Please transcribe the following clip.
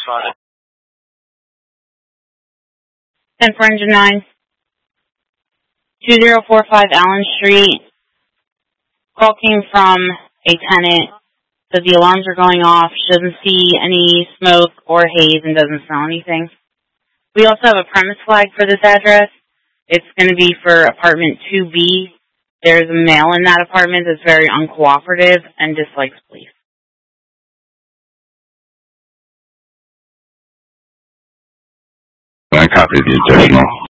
responded. 10 for engine 9. 2045 Allen Street. Call came from a tenant. So the alarms are going off. She doesn't see any smoke or haze and doesn't smell anything. We also have a premise flag for this address. It's going to be for apartment 2B. There's a male in that apartment that's very uncooperative and dislikes police. I copy the additional.